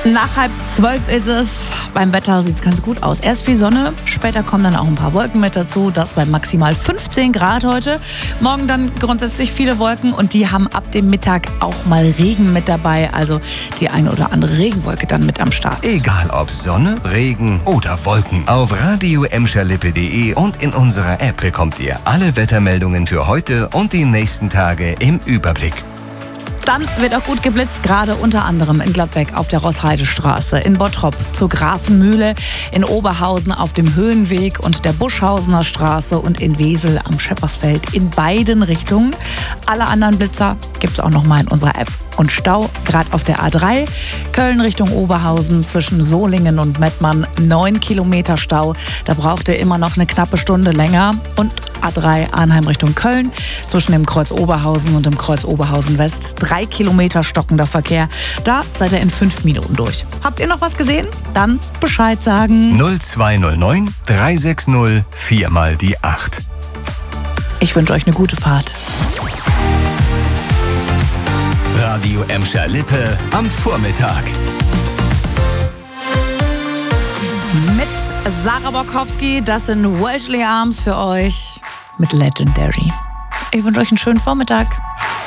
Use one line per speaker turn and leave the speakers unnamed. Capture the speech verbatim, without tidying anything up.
Nach halb zwölf ist es. Beim Wetter sieht es ganz gut aus. Erst viel Sonne, später kommen dann auch ein paar Wolken mit dazu. Das bei maximal fünfzehn Grad heute. Morgen dann grundsätzlich viele Wolken und die haben ab dem Mittag auch mal Regen mit dabei. Also die eine oder andere Regenwolke dann mit am Start.
Egal ob Sonne, Regen oder Wolken. Auf radio emscher lippe punkt de und in unserer App bekommt ihr alle Wettermeldungen für heute und die nächsten Tage im Überblick.
Dann wird auch gut geblitzt, gerade unter anderem in Gladbeck auf der Rossheidestraße, in Bottrop zur Grafenmühle, in Oberhausen auf dem Höhenweg und der Buschhausener Straße und in Wesel am Scheppersfeld in beiden Richtungen. Alle anderen Blitzer gibt es auch noch mal in unserer App. Und Stau gerade auf der A drei, Köln Richtung Oberhausen zwischen Solingen und Mettmann, neun Kilometer Stau. Da braucht ihr immer noch eine knappe Stunde länger. Und A drei Arnheim Richtung Köln zwischen dem Kreuz Oberhausen und dem Kreuz Oberhausen West, drei Kilometer stockender Verkehr. Da seid ihr in fünf Minuten durch. Habt ihr noch was gesehen? Dann Bescheid sagen.
null zwei null neun drei sechs null vier mal die acht.
Ich wünsche euch eine gute Fahrt.
Radio Emscher Lippe am Vormittag.
Mit Sarah Borkowski, das sind Welshly Arms für euch mit Legendary. Ich wünsche euch einen schönen Vormittag.